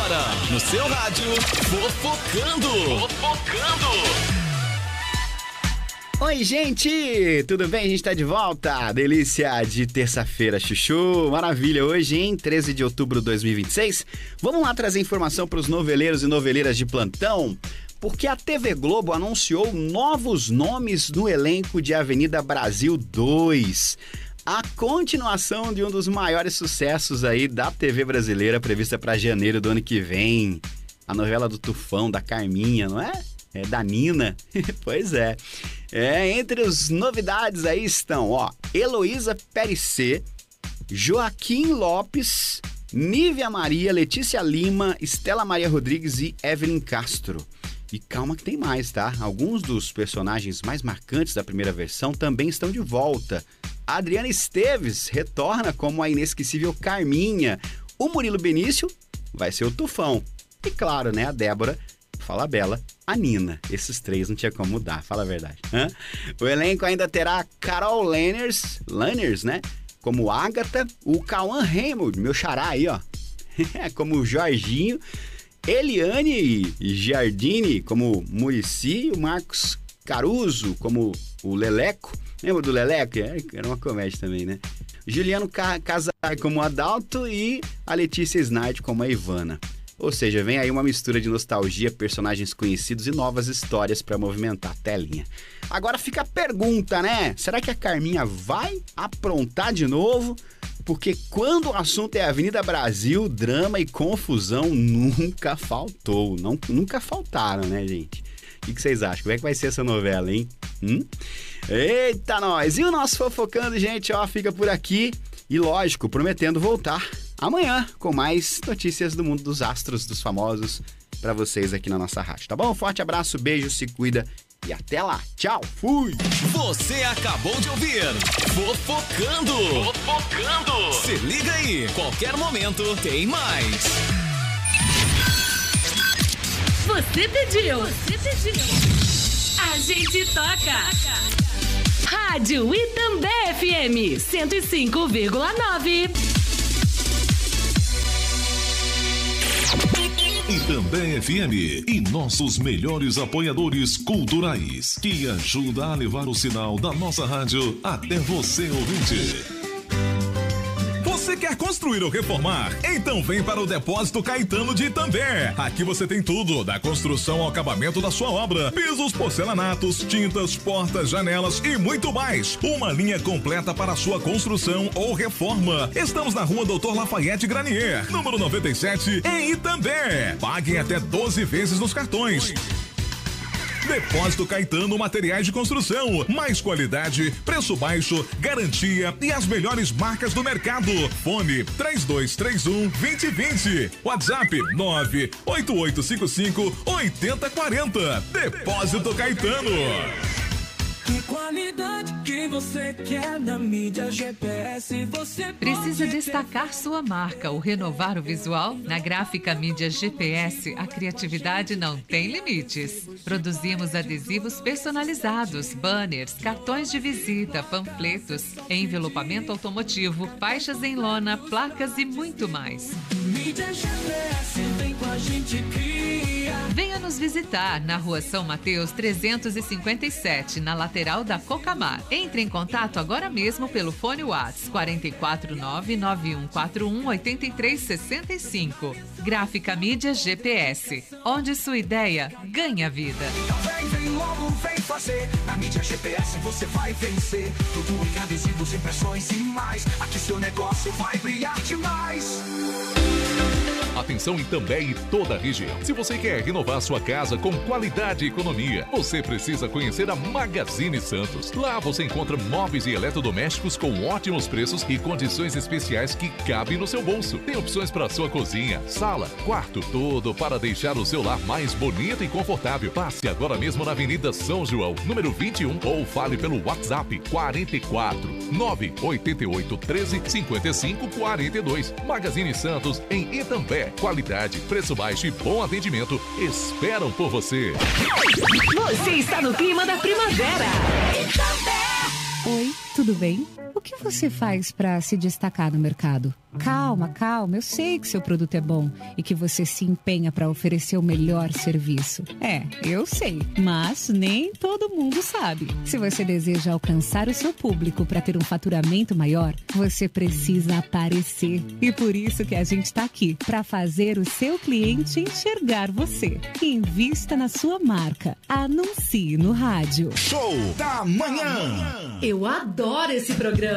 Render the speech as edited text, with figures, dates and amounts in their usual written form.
Agora, no seu rádio, Fofocando. Oi, gente! Tudo bem? A gente tá de volta. Delícia de terça-feira, chuchu. Maravilha hoje, hein? 13 de outubro de 2026. Vamos lá trazer informação para os noveleiros e noveleiras de plantão, porque a TV Globo anunciou novos nomes no elenco de Avenida Brasil 2. A continuação de um dos maiores sucessos aí da TV brasileira, prevista para janeiro do ano que vem. A novela do Tufão, da Carminha, não é? É da Nina. Pois é. Entre as novidades aí estão, Heloísa Périssé, Joaquim Lopes, Nívia Maria, Letícia Lima, Estela Maria Rodrigues e Evelyn Castro. E calma que tem mais, tá? Alguns dos personagens mais marcantes da primeira versão também estão de volta. A Adriana Esteves retorna como a inesquecível Carminha. O Murilo Benício vai ser o Tufão. E claro, né, a Débora Falabella, a Nina. Esses três não tinha como mudar, fala a verdade. O elenco ainda terá a Carol Lanners, né? Como Agatha, o Cauã Raymond, meu xará aí, como o Jorginho, Eliane Giardini como Muricy, o Marcos Caruso como o Leleco. Lembra do Leleco? Era uma comédia também, né? Juliano Casar como Adalto e a Letícia Snart como a Ivana. Ou seja, vem aí uma mistura de nostalgia, personagens conhecidos e novas histórias para movimentar a telinha. Agora fica a pergunta, né? Será que a Carminha vai aprontar de novo? Porque quando o assunto é Avenida Brasil, drama e confusão nunca faltou. Nunca faltaram, né, gente? O que vocês acham? Como é que vai ser essa novela, hein? Eita, nós! E o nosso Fofocando, gente, fica por aqui. E lógico, prometendo voltar amanhã com mais notícias do mundo dos astros, dos famosos, pra vocês aqui na nossa rádio, tá bom? Forte abraço, beijo, se cuida e até lá. Tchau, fui! Você acabou de ouvir Fofocando. Se liga aí, qualquer momento tem mais. Você pediu. A gente toca. Rádio Itambé FM 105,9. Itambé FM e nossos melhores apoiadores culturais, que ajuda a levar o sinal da nossa rádio até você, ouvinte. Você quer construir ou reformar? Então vem para o Depósito Caetano de Itambé. Aqui você tem tudo, da construção ao acabamento da sua obra. Pisos, porcelanatos, tintas, portas, janelas e muito mais. Uma linha completa para a sua construção ou reforma. Estamos na rua Doutor Lafayette Granier, número 97, em Itambé. Paguem até 12 vezes nos cartões. Depósito Caetano Materiais de Construção. Mais qualidade, preço baixo, garantia e as melhores marcas do mercado. Fone 3231-2020. WhatsApp 98855-8040. Depósito Caetano. Que qualidade que você quer na mídia GPS, você precisa destacar sua marca ou renovar o visual? Na Gráfica Mídia GPS, a criatividade não tem limites. Produzimos adesivos personalizados, banners, cartões de visita, panfletos, envelopamento automotivo, faixas em lona, placas e muito mais. Mídia GPS, vem com a gente cria. Venha nos visitar na Rua São Mateus 357, na lateral da Cocamar. Entre em contato agora mesmo pelo fone WhatsApp 449-9141-8365. Gráfica Mídia GPS, onde sua ideia ganha vida. Vem logo, vem fazer. Na mídia GPS você vai vencer. Tudo em adesivos, impressões e mais. Aqui seu negócio vai brilhar demais. Atenção Itambé e toda a região. Se você quer renovar sua casa com qualidade e economia, você precisa conhecer a Magazine Santos. Lá você encontra móveis e eletrodomésticos com ótimos preços e condições especiais que cabem no seu bolso. Tem opções para sua cozinha, sala, quarto, tudo para deixar o seu lar mais bonito e confortável. Passe agora mesmo na Avenida São João, número 21, ou fale pelo WhatsApp 44 988 13 55 42. Magazine Santos em Itambé. Qualidade, preço baixo e bom atendimento esperam por você. Você está no clima da primavera. Oi, tudo bem? O que você faz para se destacar no mercado? Calma, eu sei que seu produto é bom e que você se empenha para oferecer o melhor serviço. Eu sei, mas nem todo mundo sabe. Se você deseja alcançar o seu público para ter um faturamento maior, você precisa aparecer. E por isso que a gente está aqui, para fazer o seu cliente enxergar você. Invista na sua marca. Anuncie no rádio. Show da Manhã. Eu adoro esse programa.